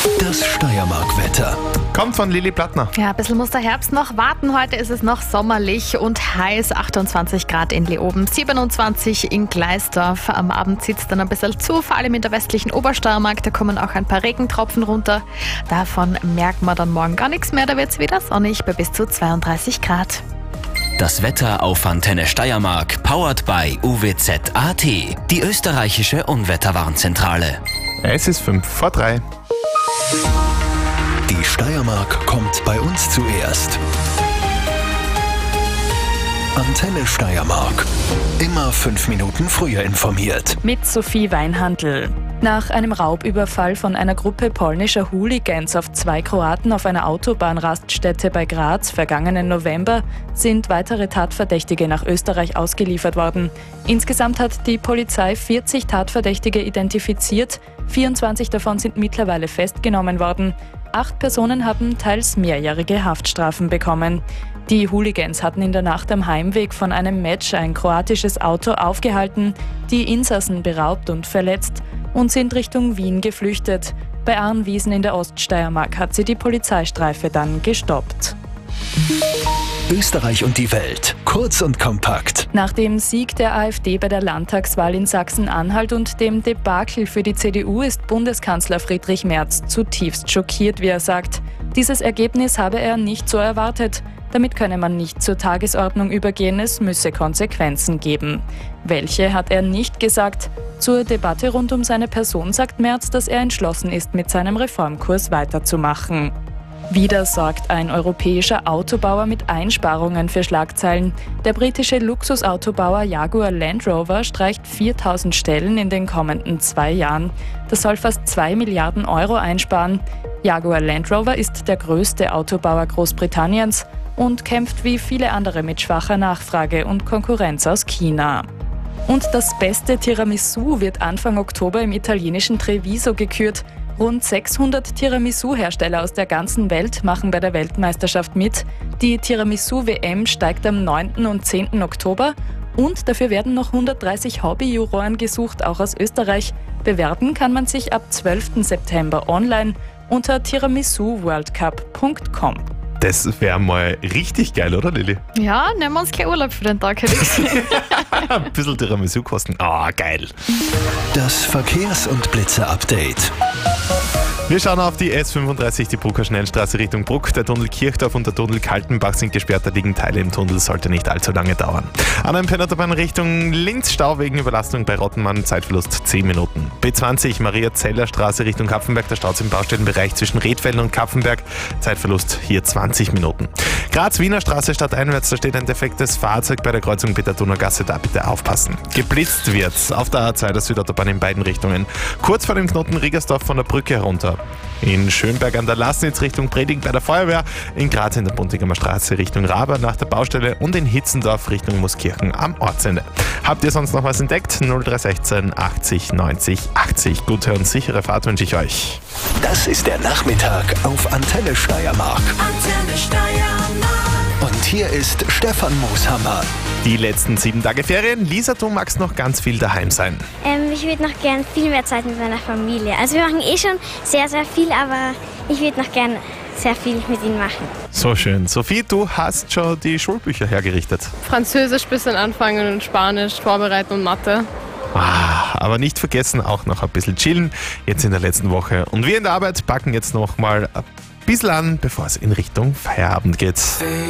Das Steiermark-Wetter. Kommt von Lili Plattner. Ja, ein bisschen muss der Herbst noch warten. Heute ist es noch sommerlich und heiß. 28 Grad in Leoben, 27 in Gleisdorf. Am Abend zieht es dann ein bisschen zu, vor allem in der westlichen Obersteiermark. Da kommen auch ein paar Regentropfen runter. Davon merkt man dann morgen gar nichts mehr. Da wird es wieder sonnig bei bis zu 32 Grad. Das Wetter auf Antenne Steiermark, powered by UWZ.at, die österreichische Unwetterwarnzentrale. Es ist 2:55. Die Steiermark kommt bei uns zuerst. Antenne Steiermark. Immer 5 Minuten früher informiert. Mit Sophie Weinhandl. Nach einem Raubüberfall von einer Gruppe polnischer Hooligans auf 2 Kroaten auf einer Autobahnraststätte bei Graz vergangenen November sind weitere Tatverdächtige nach Österreich ausgeliefert worden. Insgesamt hat die Polizei 40 Tatverdächtige identifiziert, 24 davon sind mittlerweile festgenommen worden. 8 Personen haben teils mehrjährige Haftstrafen bekommen. Die Hooligans hatten in der Nacht am Heimweg von einem Match ein kroatisches Auto aufgehalten, die Insassen beraubt und verletzt und sind Richtung Wien geflüchtet. Bei Arnwiesen in der Oststeiermark hat sie die Polizeistreife dann gestoppt. Österreich und die Welt. Kurz und kompakt. Nach dem Sieg der AfD bei der Landtagswahl in Sachsen-Anhalt und dem Debakel für die CDU ist Bundeskanzler Friedrich Merz zutiefst schockiert, wie er sagt. Dieses Ergebnis habe er nicht so erwartet. Damit könne man nicht zur Tagesordnung übergehen, es müsse Konsequenzen geben. Welche hat er nicht gesagt? Zur Debatte rund um seine Person sagt Merz, dass er entschlossen ist, mit seinem Reformkurs weiterzumachen. Wieder sorgt ein europäischer Autobauer mit Einsparungen für Schlagzeilen. Der britische Luxusautobauer Jaguar Land Rover streicht 4.000 Stellen in den kommenden 2 Jahren. Das soll fast 2 Milliarden Euro einsparen. Jaguar Land Rover ist der größte Autobauer Großbritanniens und kämpft wie viele andere mit schwacher Nachfrage und Konkurrenz aus China. Und das beste Tiramisu wird Anfang Oktober im italienischen Treviso gekürt. Rund 600 Tiramisu-Hersteller aus der ganzen Welt machen bei der Weltmeisterschaft mit. Die Tiramisu-WM steigt am 9. und 10. Oktober und dafür werden noch 130 Hobbyjuroren gesucht, auch aus Österreich. Bewerben kann man sich ab 12. September online unter tiramisuworldcup.com. Das wäre mal richtig geil, oder Lili? Ja, nehmen wir uns gleich Urlaub für den Tag. Hätte ich gesagt. Ein bisschen Tiramisu kosten. Geil. Das Verkehrs- und Blitzer-Update. Wir schauen auf die S35, die Brucker Schnellstraße Richtung Bruck. Der Tunnel Kirchdorf und der Tunnel Kaltenbach sind gesperrt, da liegen Teile im Tunnel, sollte nicht allzu lange dauern. An der Pennerbahn Richtung Linz, Stau wegen Überlastung bei Rottenmann, Zeitverlust 10 Minuten. B20, Maria-Zeller Straße Richtung Kapfenberg, der Stau im Baustellenbereich zwischen Redfelden und Kapfenberg, Zeitverlust hier 20 Minuten. Graz-Wiener Straße stadteinwärts, da steht ein defektes Fahrzeug bei der Kreuzung Peter-Donau-Gasse, da bitte aufpassen. Geblitzt wird's auf der A2 der Südautobahn in beiden Richtungen. Kurz vor dem Knoten Riegersdorf von der Brücke herunter. In Schönberg an der Lassnitz Richtung Preding bei der Feuerwehr, in Graz in der Buntigamer Straße Richtung Raber nach der Baustelle und in Hitzendorf Richtung Muskirchen am Ortsende. Habt ihr sonst noch was entdeckt? 0316 80 90 80. Gute und sichere Fahrt wünsche ich euch. Das ist der Nachmittag auf Antenne Steiermark. Antenne Steiermark. Und hier ist Stefan Mooshammer. Die letzten 7 Tage Ferien. Lisa, du magst noch ganz viel daheim sein. Ich würde noch gern viel mehr Zeit mit meiner Familie. Also wir machen schon sehr, sehr viel, aber ich würde noch gern sehr viel mit ihnen machen. So schön. Sophie, du hast schon die Schulbücher hergerichtet. Französisch bisschen anfangen und Spanisch vorbereiten und Mathe. Aber nicht vergessen, auch noch ein bisschen chillen, jetzt in der letzten Woche. Und wir in der Arbeit packen jetzt noch mal ein bisschen an, bevor es in Richtung Feierabend geht.